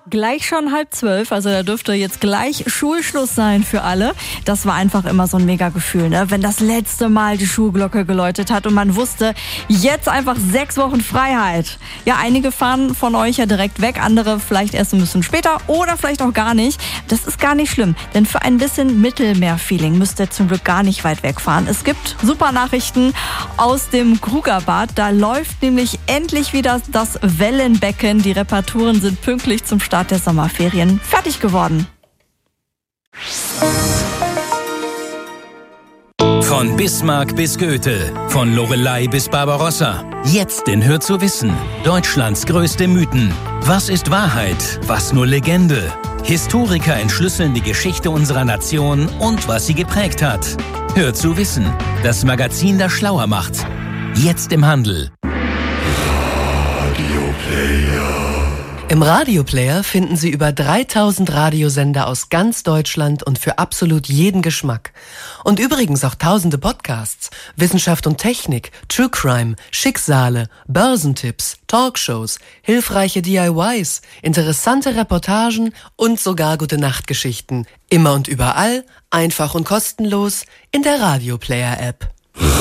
Gleich schon 11:30, also da dürfte jetzt gleich Schulschluss sein für alle. Das war einfach immer so ein Mega-Gefühl, ne? Wenn das letzte Mal die Schulglocke geläutet hat und man wusste, jetzt einfach 6 Wochen Freiheit. Ja, einige fahren von euch ja direkt weg, andere vielleicht erst ein bisschen später oder vielleicht auch gar nicht. Das ist gar nicht schlimm, denn für ein bisschen Mittelmeer-Feeling müsst ihr zum Glück gar nicht weit wegfahren. Es gibt super Nachrichten aus dem Krugerbad. Da läuft nämlich endlich wieder das Wellenbecken. Die Reparaturen sind pünktlich zum Start der Sommerferien fertig geworden. Von Bismarck bis Goethe, von Loreley bis Barbarossa. Jetzt in Hör zu wissen. Deutschlands größte Mythen. Was ist Wahrheit? Was nur Legende? Historiker entschlüsseln die Geschichte unserer Nation und was sie geprägt hat. Hör zu wissen. Das Magazin, das schlauer macht. Jetzt im Handel. Im Radioplayer finden Sie über 3000 Radiosender aus ganz Deutschland und für absolut jeden Geschmack. Und übrigens auch tausende Podcasts, Wissenschaft und Technik, True Crime, Schicksale, Börsentipps, Talkshows, hilfreiche DIYs, interessante Reportagen und sogar Gute-Nacht-Geschichten. Immer und überall, einfach und kostenlos in der Radioplayer-App.